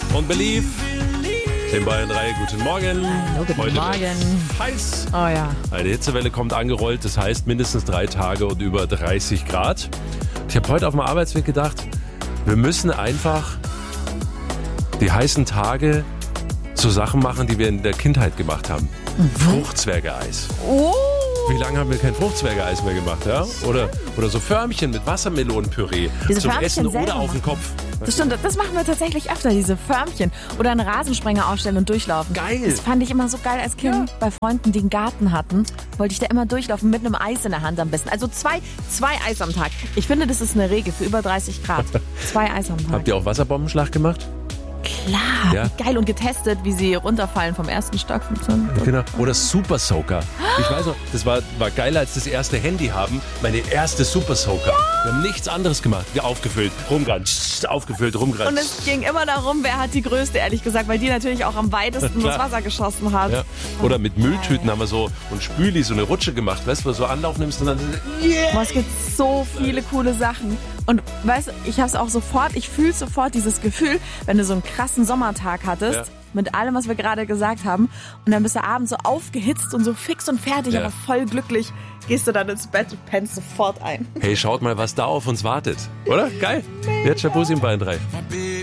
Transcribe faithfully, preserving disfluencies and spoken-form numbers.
und Believe. In Bayern drei, guten Morgen. Hallo, guten Heute Morgen. Heiß. Oh ja. Eine Hitzewelle kommt angerollt, das heißt mindestens drei Tage und über dreißig Grad. Ich habe heute auf dem Arbeitsweg gedacht, wir müssen einfach die heißen Tage zu Sachen machen, die wir in der Kindheit gemacht haben. Mhm. Fruchtzwerge-Eis. Oh. Wie lange haben wir kein Fruchtzwerge-Eis mehr gemacht, ja? Oder, oder so Förmchen mit Wassermelonenpüree Diese zum Förmchen Essen oder selber auf den Kopf. Das stimmt, das machen wir tatsächlich öfter, diese Förmchen. Oder einen Rasensprenger aufstellen und durchlaufen. Geil. Das fand ich immer so geil als Kind. Ja. Bei Freunden, die einen Garten hatten, wollte ich da immer durchlaufen mit einem Eis in der Hand am besten. Also zwei, zwei Eis am Tag. Ich finde, das ist eine Regel für über dreißig Grad. Zwei Eis am Tag. Habt ihr auch Wasserbombenschlag gemacht? Klar, Ja. geil und getestet, wie sie runterfallen vom ersten Stock. Genau. Oder Super Soaker. Ich weiß noch, das war, war geiler als das erste Handy haben. Meine erste Super Soaker. Wir haben nichts anderes gemacht. Wir aufgefüllt, rumgerannt, aufgefüllt, rumgerannt. Und es ging immer darum, wer hat die größte, ehrlich gesagt, weil die natürlich auch am weitesten Klar. das Wasser geschossen hat. Ja. Oder mit Mülltüten haben wir so und Spüli so eine Rutsche gemacht, weißt du, wo du so Anlauf nimmst und dann yeah. Boah, es gibt so viele coole Sachen. Und weißt du, ich hab's auch sofort, ich fühle sofort dieses Gefühl, wenn du so einen krassen Sommertag hattest, Ja. mit allem, was wir gerade gesagt haben, und dann bist du abends so aufgehitzt und so fix und fertig, Ja. aber voll glücklich, gehst du dann ins Bett und pennst sofort ein. Hey, schaut mal, was da auf uns wartet. Oder? Geil. Jetzt Shabuzi in Bayern drei.